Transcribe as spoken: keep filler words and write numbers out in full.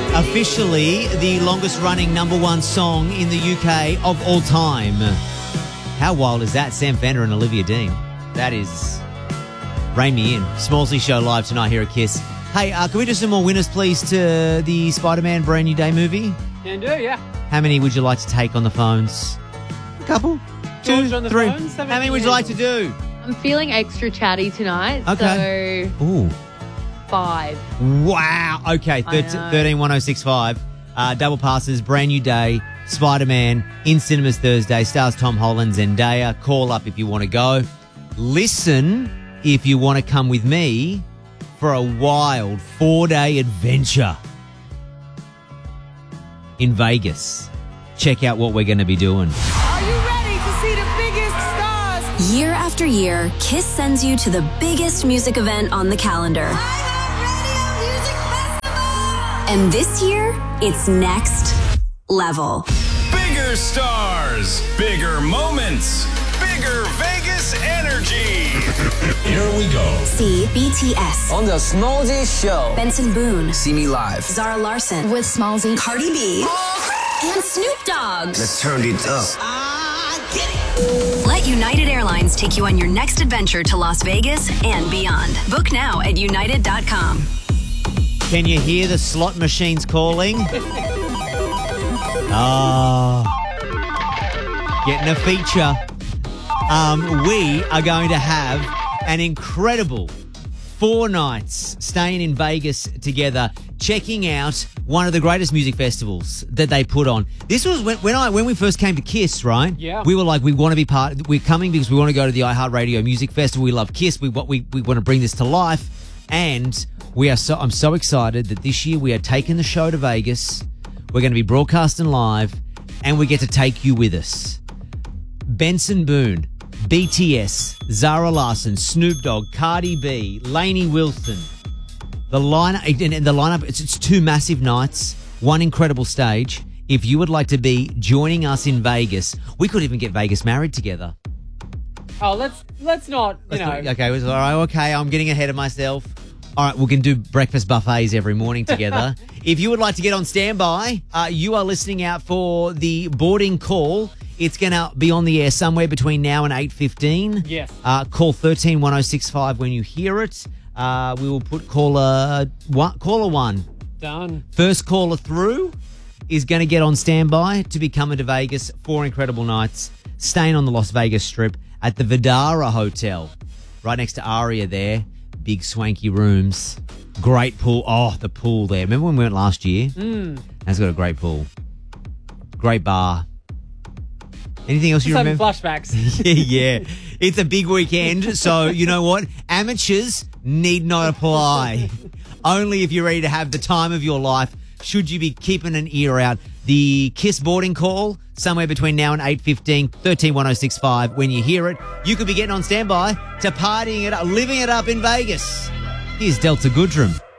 Officially the longest running number one song in the U K of all time. How wild is that? Sam Fender and Olivia Dean. That is Rein Me In. Smallsy Show live tonight here at Kiss. Hey, uh, can we do some more winners, please, to the Spider-Man Brand New Day movie? Can do, yeah. How many would you like to take on the phones? A couple? Two, Two, on the three. phones? How many would you like to do? I'm feeling extra chatty tonight, Okay. so Ooh. five. Wow. Okay, I know. thirteen one oh six five. Uh, double passes, Brand New Day, Spider-Man, in cinemas Thursday, stars Tom Holland, Zendaya. Call up if you want to go. Listen if you want to come with me for a wild four-day adventure in Vegas. Check out what we're going to be doing. Are you ready to see the biggest stars? Year after year, Kiss sends you to the biggest music event on the calendar. Radio Music Festival! And this year, it's next level. Bigger stars, bigger moments, bigger Vegas energy. Here we go. See B T S, On the Smallzy Show. Benson Boone, See me live. Zara Larson, with Smallzy, Cardi B, and Snoop Dogg. Let's turn it up. Let United Airlines take you on your next adventure to Las Vegas and beyond. Book now at united dot com. Can you hear the slot machines calling? Oh, getting a feature. Um, we are going to have an incredible four nights staying in Vegas together, checking out one of the greatest music festivals that they put on. This was when, when I when we first came to Kiss, right? Yeah. We were like, we want to be part. We're coming because we want to go to the iHeartRadio Music Festival. We love Kiss. We what we we want to bring this to life, and we are so. I'm so excited that this year we are taking the show to Vegas. We're going to be broadcasting live, and we get to take you with us. Benson Boone, B T S, Zara Larson, Snoop Dogg, Cardi B, Lainey Wilson. The lineup, and the lineup, it's, it's two massive nights, one incredible stage. If you would like to be joining us in Vegas, we could even get Vegas married together. Oh, let's let's not, you Let's know. do- okay, it was all right. Okay, I'm getting ahead of myself. All right, we can do breakfast buffets every morning together. If you would like to get on standby, uh, you are listening out for the boarding call. It's going to be on the air somewhere between now and eight fifteen. Yes. Uh, call one three one oh six five when you hear it. Uh, we will put caller one, caller one. Done. First caller through is going to get on standby to be coming to Vegas. Four incredible nights, staying on the Las Vegas Strip at the Vidara Hotel, right next to Aria there. Big swanky rooms, great pool. Oh, the pool there. Remember when we went last year? Mm. That's got a great pool, great bar. Anything else Just you having remember? flashbacks. Yeah, it's a big weekend, so you know what? Amateurs need not apply. Only if you're ready to have the time of your life should you be keeping an ear out. The Kiss boarding call, somewhere between now and eight fifteen, one three one oh six five. When you hear it, you could be getting on standby to partying it up, living it up in Vegas. Here's Delta Goodrum.